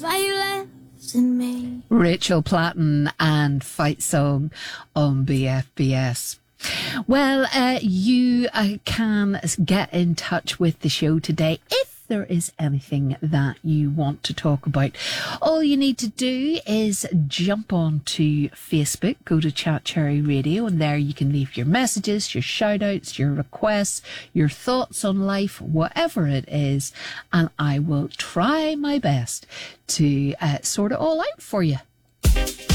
Rachel Platten and Fight Song on BFBS. Well, you can get in touch with the show today if there is anything that you want to talk about. All you need to do is jump on to Facebook, go to Chat Cherry Radio, and there you can leave your messages, your shout outs, your requests, your thoughts on life, whatever it is, and I will try my best to sort it all out for you.